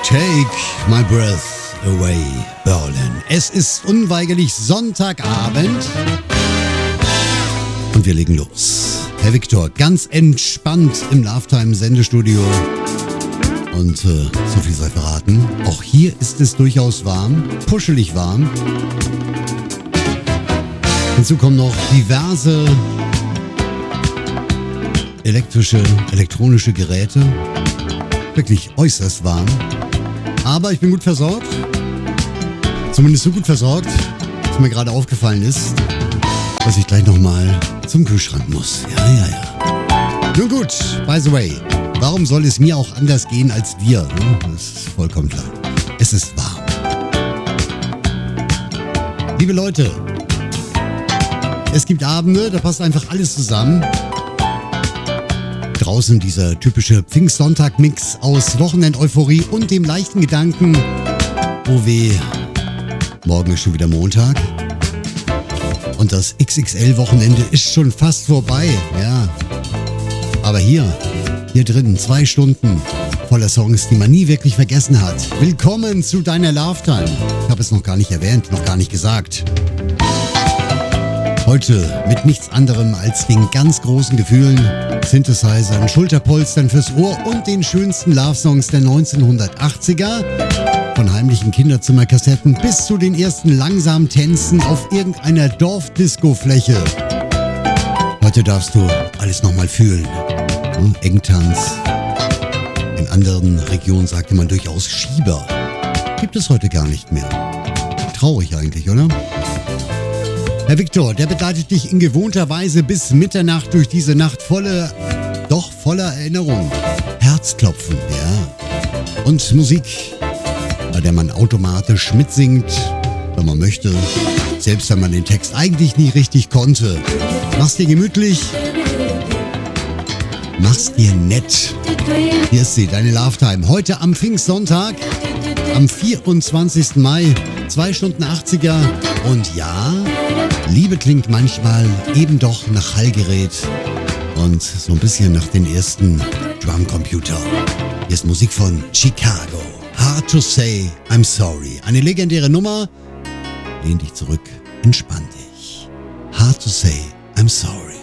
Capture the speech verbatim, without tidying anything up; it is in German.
Take my breath away, Berlin. Es ist unweigerlich Sonntagabend und wir legen los. Herr Viktor, ganz entspannt im Love-Time-Sendestudio. Und äh, so viel sei verraten, auch hier ist es durchaus warm, puschelig warm. Hinzu kommen noch diverse elektrische, elektronische Geräte. Wirklich äußerst warm. Aber ich bin gut versorgt. Zumindest so gut versorgt, dass mir gerade aufgefallen ist, dass ich gleich nochmal zum Kühlschrank muss. Ja, ja, ja. Nun gut, by the way, warum soll es mir auch anders gehen als dir? Das ist vollkommen klar. Es ist warm. Liebe Leute, es gibt Abende, da passt einfach alles zusammen. Draußen dieser typische Pfingstsonntag-Mix aus Wochenend-Euphorie und dem leichten Gedanken, oh weh, morgen ist schon wieder Montag und das X X L-Wochenende ist schon fast vorbei, ja. Aber hier, hier drin, zwei Stunden voller Songs, die man nie wirklich vergessen hat. Willkommen zu deiner Love-Time. Ich habe es noch gar nicht erwähnt, noch gar nicht gesagt. Heute mit nichts anderem als den ganz großen Gefühlen, Synthesizern, Schulterpolstern fürs Ohr und den schönsten Love-Songs der neunzehnhundertachtziger. Von heimlichen Kinderzimmerkassetten bis zu den ersten langsamen Tänzen auf irgendeiner Dorfdisco-Fläche. Heute darfst du alles nochmal fühlen. Hm, Engtanz. In anderen Regionen sagte man durchaus Schieber. Gibt es heute gar nicht mehr. Traurig eigentlich, oder? Herr Viktor, der begleitet dich in gewohnter Weise bis Mitternacht durch diese Nacht volle, doch voller Erinnerung. Herzklopfen, ja. Und Musik, bei der man automatisch mitsingt, wenn man möchte, selbst wenn man den Text eigentlich nie richtig konnte. Mach's dir gemütlich, mach's dir nett. Hier ist sie, deine Love-Time. Heute am Pfingstsonntag, am vierundzwanzigsten Mai, zwei Stunden achtziger. Und ja, Liebe klingt manchmal eben doch nach Hallgerät und so ein bisschen nach den ersten Drumcomputer. Hier ist Musik von Chicago. Hard to say, I'm sorry. Eine legendäre Nummer. Lehn dich zurück, entspann dich. Hard to say, I'm sorry.